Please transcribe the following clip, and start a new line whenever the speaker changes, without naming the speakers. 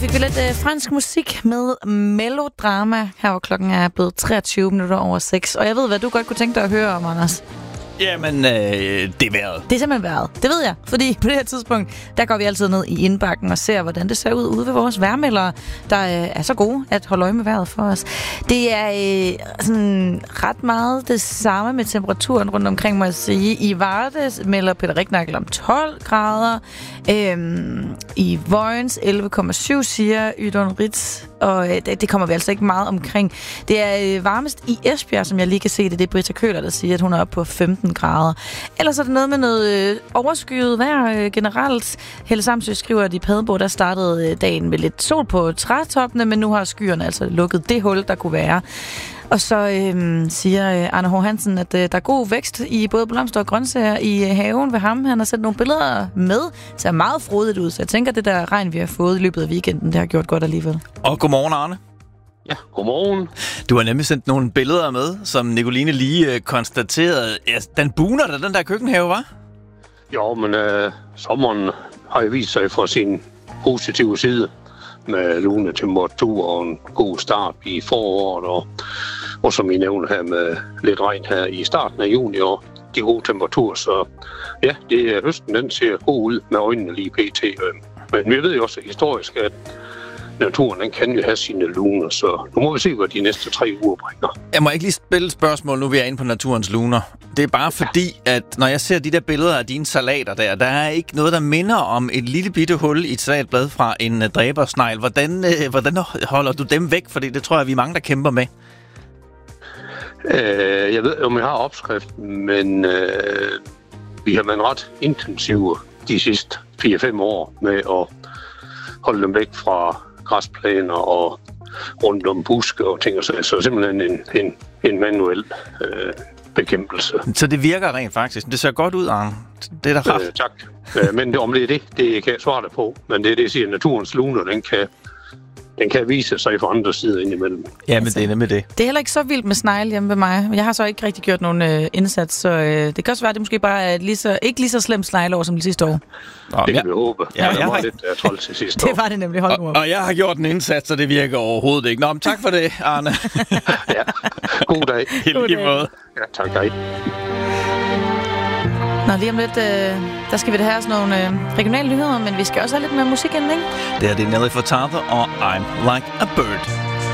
fik vi lidt fransk musik med melodrama. Her hvor klokken er blevet 23 minutter over 6. Og jeg ved, hvad du godt kunne tænke dig at høre om, Anders.
Jamen, det er vejret.
Det er simpelthen vejret. Det ved jeg, fordi på det her tidspunkt, der går vi altid ned i indbakken og ser, hvordan det ser ud ude ved vores vejrmeldere, der er så gode at holde øje med vejret for os. Det er sådan ret meget det samme med temperaturen rundt omkring, må jeg sige. I Varde melder Peter Ricknagel om 12 grader. I Vojens 11,7 siger Ydon Ritz, og det kommer vi altså ikke meget omkring. Det er varmest i Esbjerg, som jeg lige kan se det. Det er Britta Køhler, der siger, at hun er oppe på 15 grader. Ellers er det noget med noget overskyet vejr generelt. Helle Samsø skriver, at i Padborg, der startede dagen med lidt sol på trætoppene, men nu har skyerne altså lukket det hul, der kunne være. Og så siger Arne H. Hansen, at der er god vækst i både blomster og grøntsager i haven ved ham. Han har sendt nogle billeder med. Det ser meget frodigt ud, så jeg tænker, at det der regn, vi har fået i løbet af weekenden, det har gjort godt alligevel.
Og godmorgen, Arne.
Ja, godmorgen.
Du har nemlig sendt nogle billeder med, som Nicoline lige konstaterede. Ja, den buner der, den der køkkenhave, var?
Jo, men sommeren har jo vist sig fra sin positive side med lune temperatur og en god start i foråret, og som I nævner her med lidt regn her i starten af juni og de gode temperaturer. Så ja, det er høsten, den ser god ud med øjnene lige pt. Men vi ved jo også historisk, at naturen den kan jo have sine luner, så nu må vi se, hvad de næste 3 uger bringer.
Jeg må ikke lige stille et spørgsmål, nu vi er inde på naturens luner. Det er bare fordi, at når jeg ser de der billeder af dine salater der er ikke noget, der minder om et lille bitte hul i et salatblad fra en dræbersnegl. Hvordan holder du dem væk? Fordi det tror jeg, vi er mange, der kæmper med.
Jeg ved om jeg har opskriften, men vi har været ret intensive de sidste 4-5 år med at holde dem væk fra græsplæner og rundt om buske og ting og så simpelthen en manuel bekæmpelse.
Så det virker rent faktisk. Det ser godt ud, Arne. Det er der ret.
Tak. Men om det er det kan jeg svare dig på. Men det er det, siger naturens luner, den kan vise sig fra andre sider indimellem.
Ja, men det er nemlig det.
Det er heller ikke så vildt med snegle hjemme ved mig. Jeg har så ikke rigtig gjort nogen indsats, så det kan også være, at det måske bare er ikke lige så slemt snegleår som det sidste år.
Det kan vi håbe. Ja, det var lidt træls til sidste år.
Det var det nemlig, hold nu op.
Og jeg har gjort en indsats, og det virker overhovedet ikke. Nå, men tak for det, Arne.
Ja, god dag.
I lige måde.
Ja, tak dig.
Nå, lige om lidt, der skal vi da have sådan nogle regionale nyheder, men vi skal også have lidt mere musik inden, ikke?
Det er Nelly Furtado og I'm Like a Bird.